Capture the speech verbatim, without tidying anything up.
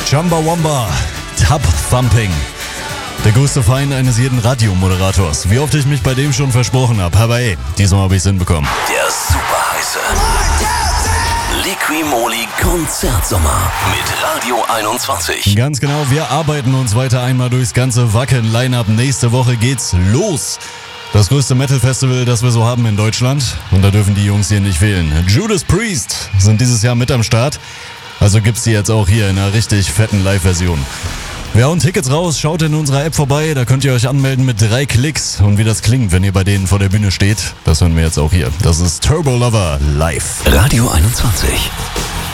Chumbawamba, Tub Thumping. Der größte Feind eines jeden Radiomoderators. Wie oft ich mich bei dem schon versprochen habe. Aber ey, diesmal habe ich es hinbekommen. Der super heiße Liqui-Moly Konzertsommer mit Radio einundzwanzig. Ganz genau, wir arbeiten uns weiter einmal durchs ganze Wacken-Line-Up. Nächste Woche geht's los. Das größte Metal-Festival, das wir so haben in Deutschland. Und da dürfen die Jungs hier nicht fehlen. Judas Priest sind dieses Jahr mit am Start. Also gibt's die jetzt auch hier in einer richtig fetten Live-Version. Wir hauen Tickets raus, schaut in unserer App vorbei, da könnt ihr euch anmelden mit drei Klicks. Und wie das klingt, wenn ihr bei denen vor der Bühne steht, das hören wir jetzt auch hier. Das ist Turbo Lover live. Radio einundzwanzig.